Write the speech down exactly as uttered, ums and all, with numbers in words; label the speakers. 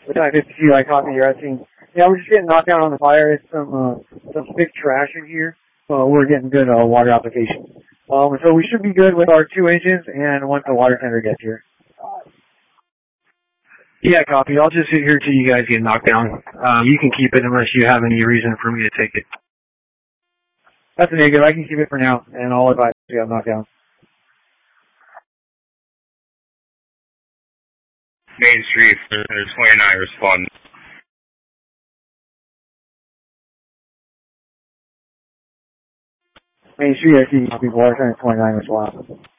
Speaker 1: Which I fifty-two, I copy your asking. Yeah, we're just getting knocked down on the fire. It's some, uh, some big trash in here. So we're getting good, uh, water application. Um, so we should be good with our two engines and once the water tender gets here.
Speaker 2: Yeah, copy. I'll just sit here till you guys get knocked down. Um, you can keep it unless you have any reason for me to take it.
Speaker 1: That's a negative. I can keep it for now, and I'll advise you have knocked down.
Speaker 3: Main Street, there's twenty-nine responding.
Speaker 1: Main Street, I see people are trying to twenty-nine respond.